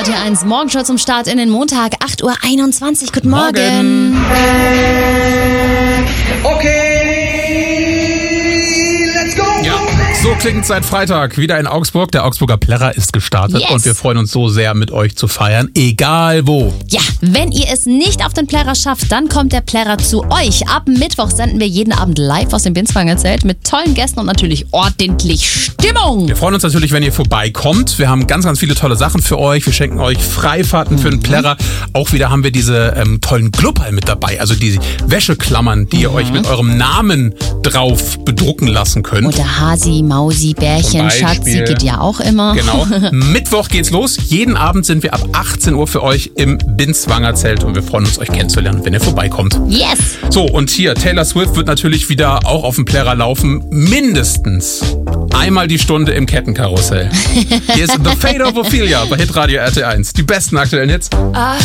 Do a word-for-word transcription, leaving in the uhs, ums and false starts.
R T eins Morgenshow zum Start in den Montag, acht Uhr einundzwanzig. Guten Morgen. Morgen. Okay, let's go. Ja, so klingt seit Freitag wieder in Augsburg. Der Augsburger Plärrer ist gestartet Yes. und wir freuen uns so sehr, mit euch zu feiern, egal wo. Ja, wenn ihr es nicht auf den Plärrer schafft, dann kommt der Plärrer zu euch. Ab Mittwoch senden wir jeden Abend live aus dem Binswanger Zelt mit tollen Gästen und natürlich ordentlich Stimmung. Wir freuen uns natürlich, wenn ihr vorbeikommt. Wir haben ganz, ganz viele tolle Sachen für euch. Wir schenken euch Freifahrten für den Plärrer. Auch wieder haben wir diese ähm, tollen Glubberl mit dabei, also die Wäscheklammern, die ihr euch mit eurem Namen drauf bedrucken lassen könnt. Oder Hasi, Mausi, Bärchen, Zum Schatzi Beispiel. geht ja auch immer. Genau. Mittwoch geht's los. Jeden Abend sind wir ab achtzehn Uhr für euch im Binswanger Zelt und wir freuen uns, euch kennenzulernen, wenn ihr vorbeikommt. Yes! So, und hier, Taylor Swift wird natürlich wieder auch auf dem Plärrer laufen. Mindestens einmal die Stunde im Kettenkarussell. Hier ist The Fate of Ophelia bei Hitradio R T eins. Die besten aktuellen Hits.